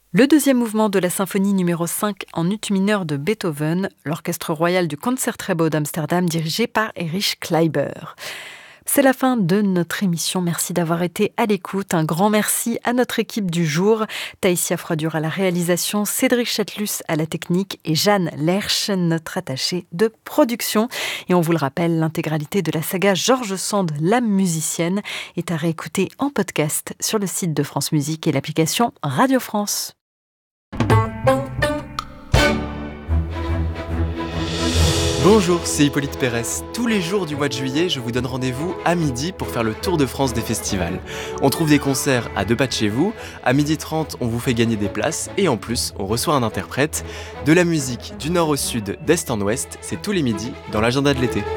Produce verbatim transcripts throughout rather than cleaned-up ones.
Le deuxième mouvement de la symphonie numéro cinq en ut mineur de Beethoven, l'Orchestre royal du Concertgebouw d'Amsterdam dirigé par Erich Kleiber. C'est la fin de notre émission. Merci d'avoir été à l'écoute. Un grand merci à notre équipe du jour. Taïsia Froidur à la réalisation, Cédric Chatelus à la technique et Jeanne Lerche, notre attachée de production. Et on vous le rappelle, l'intégralité de la saga George Sand, l'âme musicienne, est à réécouter en podcast sur le site de France Musique et l'application Radio France. Bonjour, c'est Hippolyte Pérez. Tous les jours du mois de juillet, je vous donne rendez-vous à midi pour faire le tour de France des festivals. On trouve des concerts à deux pas de chez vous. À midi trente, on vous fait gagner des places et en plus, on reçoit un interprète. De la musique du nord au sud, d'est en ouest, c'est tous les midis dans l'agenda de l'été.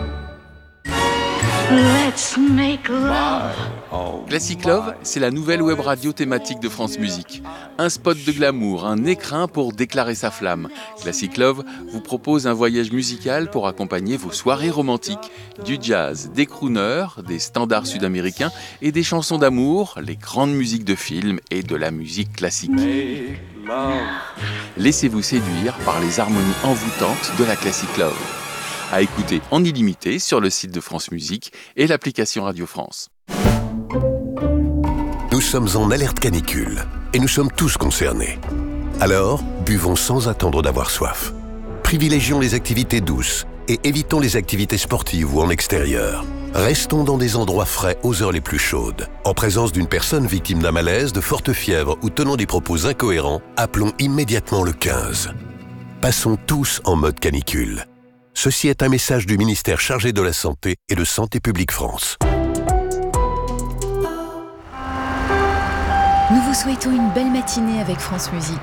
Let's make love. Classic Love, c'est la nouvelle web radio thématique de France Musique. Un spot de glamour, un écrin pour déclarer sa flamme. Classic Love vous propose un voyage musical pour accompagner vos soirées romantiques. Du jazz, des crooners, des standards sud-américains et des chansons d'amour, les grandes musiques de films et de la musique classique. Laissez-vous séduire par les harmonies envoûtantes de la Classic Love. À écouter en illimité sur le site de France Musique et l'application Radio France. Nous sommes en alerte canicule et nous sommes tous concernés. Alors, buvons sans attendre d'avoir soif. Privilégions les activités douces et évitons les activités sportives ou en extérieur. Restons dans des endroits frais aux heures les plus chaudes. En présence d'une personne victime d'un malaise, de forte fièvre ou tenant des propos incohérents, appelons immédiatement le quinze. Passons tous en mode canicule. Ceci est un message du ministère chargé de la Santé et de Santé publique France. Nous vous souhaitons une belle matinée avec France Musique.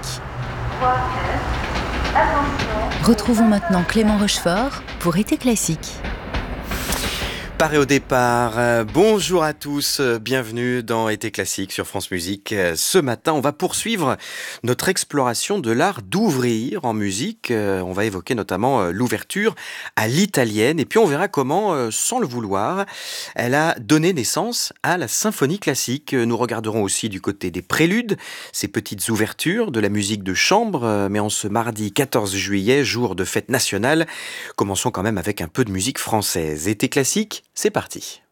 Retrouvons maintenant Clément Rochefort pour Été Classique. Paré au départ, euh, bonjour à tous, euh, bienvenue dans Été Classique sur France Musique. Euh, ce matin, on va poursuivre notre exploration de l'art d'ouvrir en musique. Euh, on va évoquer notamment euh, l'ouverture à l'italienne et puis on verra comment, euh, sans le vouloir, elle a donné naissance à la symphonie classique. Euh, nous regarderons aussi du côté des préludes, ces petites ouvertures de la musique de chambre, euh, mais en ce mardi quatorze juillet, jour de fête nationale, commençons quand même avec un peu de musique française. Été Classique, c'est parti.